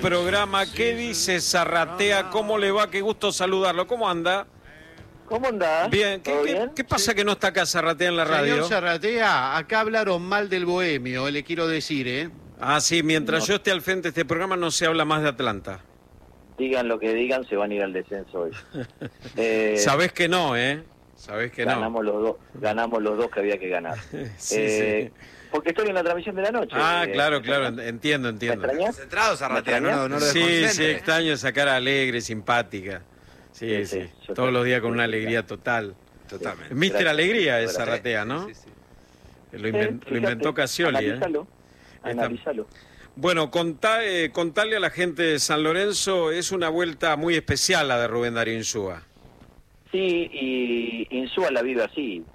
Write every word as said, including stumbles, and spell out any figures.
programa. ¿Qué dice Zarratea? ¿Cómo le va? Qué gusto saludarlo. ¿Cómo anda? ¿Cómo andás? Bien. ¿Qué, qué, bien? ¿qué pasa que no está acá Zarratea en la radio? Señor Zarratea, acá hablaron mal del bohemio, le quiero decir, ¿eh? Ah, sí, mientras No. yo esté al frente de este programa no se habla más de Atlanta. Digan lo que digan, se van a ir al descenso hoy. Eh, Sabés que no, ¿eh? Sabés que no. ganamos los dos, ganamos los dos que había que ganar. Sí, Eh, sí. Porque estoy en la transmisión de la noche. Ah, Eh, claro, ¿me claro, extrañás? entiendo, ¿Me entiendo. extrañás? Concentrado, Zarratea, no, no, no lo Sí, desconcentre. sí, extraño esa cara alegre, simpática. Sí, Sí, sí. sí, yo Todos los días con sí, una sí, alegría total. Totalmente. mister Gracias. Alegría es Gracias. Zarratea, ¿no? Sí, sí. Lo, Eh, inven- fíjate, lo inventó Cassioli, ¿eh? Analízalo, Está- analízalo. Bueno, contá, eh, contarle a la gente de San Lorenzo, es una vuelta muy especial la de Rubén Darío Insúa. Sí, y Insúa la vive así.